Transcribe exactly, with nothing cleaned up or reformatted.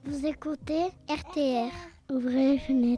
Vous écoutez R T R. Ouvrez les fenêtres.